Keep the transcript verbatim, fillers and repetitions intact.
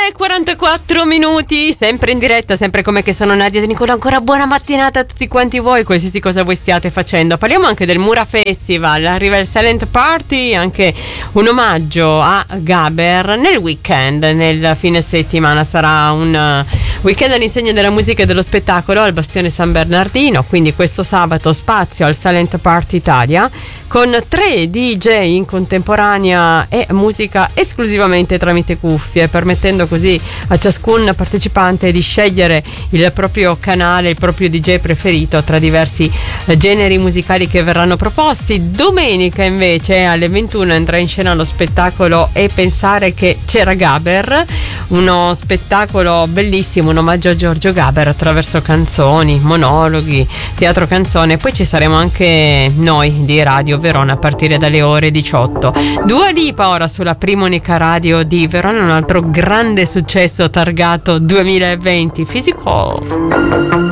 e quarantaquattro minuti, sempre in diretta, sempre come che sono Nadia De Nicola. Ancora buona mattinata a tutti quanti voi, qualsiasi cosa voi stiate facendo. Parliamo anche del Mura Festival, arriva il Silent Party, anche un omaggio a Gaber nel weekend, nel fine settimana. Sarà un weekend all'insegna della musica e dello spettacolo al Bastione San Bernardino, quindi questo sabato spazio al Silent Party Italia con tre D J in contemporanea e musica esclusivamente tramite cuffie, permettendo così a ciascun partecipante di scegliere il proprio canale, il proprio D J preferito tra diversi generi musicali che verranno proposti. Domenica invece alle ventuno entra in scena lo spettacolo E pensare che c'era Gaber, uno spettacolo bellissimo, un omaggio a Giorgio Gaber attraverso canzoni, monologhi, teatro canzone. Poi ci saremo anche noi di Radio Verona a partire dalle ore diciotto. Dua Lipa ora sulla prima unica radio di Verona, un altro grande successo targato duemilaventi, Physical.